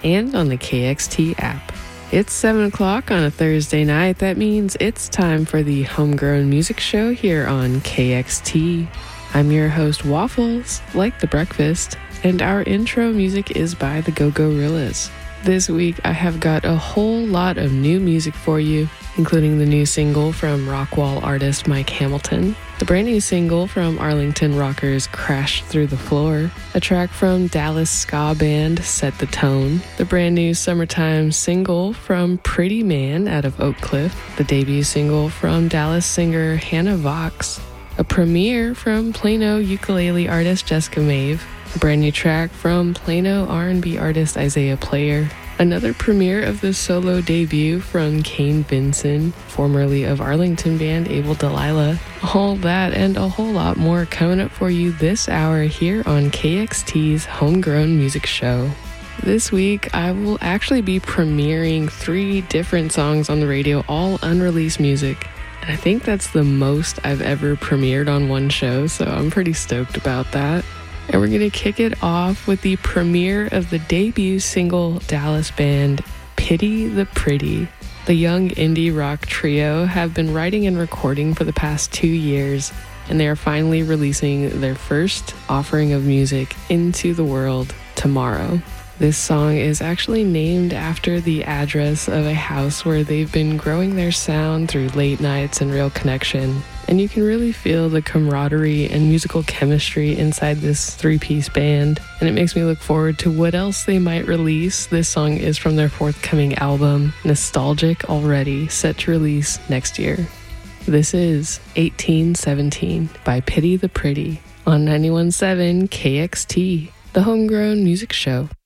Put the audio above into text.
and on the KXT app. It's 7 o'clock on a Thursday night. That means it's time for the Homegrown Music Show here on KXT. I'm your host, Waffles, like the breakfast, and our intro music is by the Go-Gorillas. This week, I have got a whole lot of new music for you, including the new single from Rockwall artist Mike Hamilton, the brand new single from Arlington rockers Crash Through the Floor, a track from Dallas ska band Set the Tone, the brand new Summertime single from Pretty Man out of Oak Cliff, the debut single from Dallas singer Hannah Vox, a premiere from Plano ukulele artist Jessica Maeve, a brand new track from Plano R&B artist Isaiah Player, another premiere of the solo debut from Kane Vinson, formerly of Arlington band Abel Delilah. All that and a whole lot more coming up for you this hour here on KXT's Homegrown Music Show. This week, I will actually be premiering 3 different songs on the radio, all unreleased music. And I think that's the most I've ever premiered on one show, so I'm pretty stoked about that. And we're going to kick it off with the premiere of the debut single Dallas band Pity the Pretty. The young indie rock trio have been writing and recording for the past 2 years, and they are finally releasing their first offering of music into the world tomorrow. This song is actually named after the address of a house where they've been growing their sound through late nights and real connection. And you can really feel the camaraderie and musical chemistry inside this 3-piece band. And it makes me look forward to what else they might release. This song is from their forthcoming album, Nostalgic Already, set to release next year. This is 1817 by Pity the Pretty on 91.7 KXT, the Homegrown Music Show.